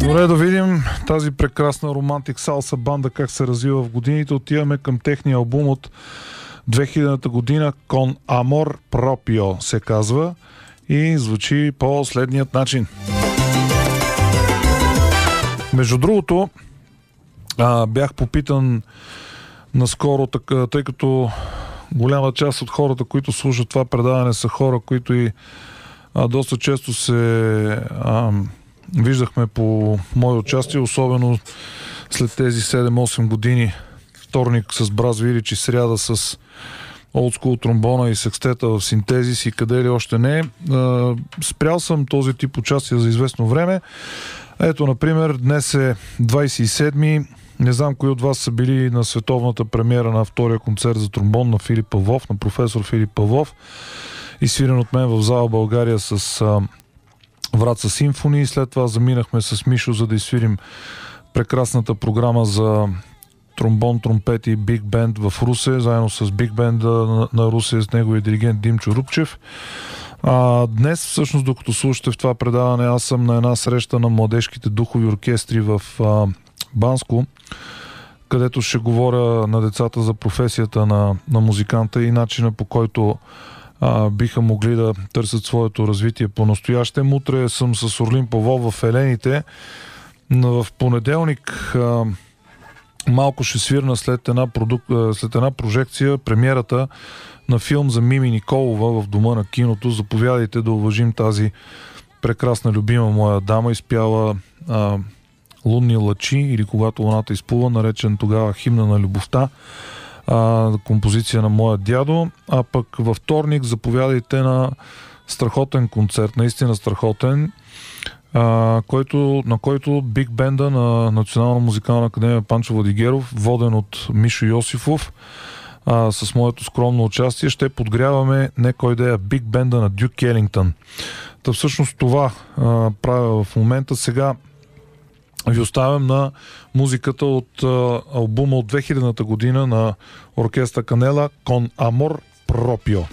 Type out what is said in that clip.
Добре, да видим тази прекрасна романтик салса банда как се развива в годините. Отиваме към техния албум от 2000-та година, Con Amor Proprio се казва и звучи по следният начин. Между другото, бях попитан наскоро, тъй като голяма част от хората, които слушат това предаване, са хора, които и доста често се виждахме по мое участие, особено след тези 7-8 години. Вторник с Браз Вилич и сряда с олдскул тромбона и секстета в синтезис и къде ли още не. Спрял съм този тип участие за известно време. Ето, например, днес е 27-ми. Не знам кои от вас са били на световната премиера на втория концерт за тромбон на Филип Павлов, на професор Филип Павлов, изсвирен от мен в зала България с Враца Симфони. След това заминахме с Мишо, за да изсвирим прекрасната програма за тромбон, тромпет и биг бенд в Русе, заедно с биг бенда на Русе, с неговия диригент Димчо Рупчев. Днес, всъщност, докато слушате в това предаване, аз съм на една среща на младежките духови оркестри в Банско, където ще говоря на децата за професията на музиканта и начина, по който биха могли да търсят своето развитие по-настоящем. Утре съм с Орлин Павлов в Елените, но в понеделник малко ще свирна след една прожекция премиерата на филм за Мими Николова в Дома на киното. Заповядайте да уважим тази прекрасна любима моя дама, изпяла Лунни лъчи или Когато луната изплува, наречен тогава Химна на любовта, композиция на моя дядо. А пък във вторник заповядайте на страхотен концерт, наистина страхотен, на който биг бенда на Национална музикална академия Панчо Владигеров, воден от Мишо Йосифов, с моето скромно участие, ще подгряваме не кой да е биг бенда на Дюк Елингтън. Та всъщност това правя в момента. Сега ви оставям на музиката от албума от 2000-та година на оркестър Канела, Con Amor Proprio.